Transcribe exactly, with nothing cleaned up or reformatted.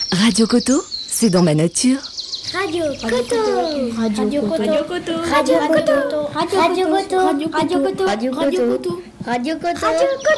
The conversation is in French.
Radio Coto, c'est dans ma nature. Radio Coto. Radio Coto. Radio Coto. Radio Coto. Radio Coto. Radio Coto. Radio Coto. Radio Coto. Radio Coto. Radio Coto.